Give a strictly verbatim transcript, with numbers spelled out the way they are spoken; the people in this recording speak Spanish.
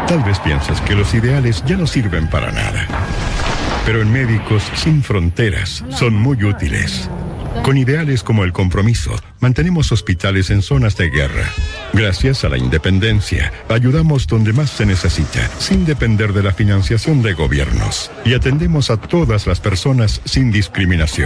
Tal vez piensas que los ideales ya no sirven para nada. Pero en Médicos Sin Fronteras son muy útiles. Con ideales como el compromiso, mantenemos hospitales en zonas de guerra. Gracias a la independencia, ayudamos donde más se necesita, sin depender de la financiación de gobiernos. Y atendemos a todas las personas sin discriminación.